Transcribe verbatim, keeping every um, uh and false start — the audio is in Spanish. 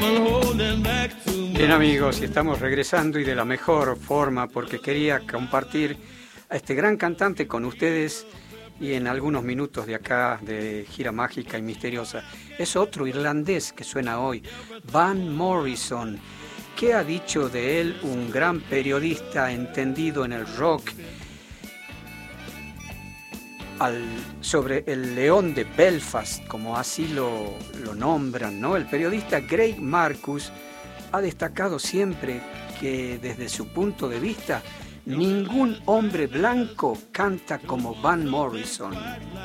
Bien amigos, y estamos regresando y de la mejor forma porque quería compartir a este gran cantante con ustedes y en algunos minutos de acá de Gira Mágica y Misteriosa. Es otro irlandés que suena hoy, Van Morrison. ¿Qué ha dicho de él un gran periodista entendido en el rock al, sobre el León de Belfast, como así lo, lo nombran, ¿no? El periodista Greg Marcus ha destacado siempre que desde su punto de vista ningún hombre blanco canta como Van Morrison.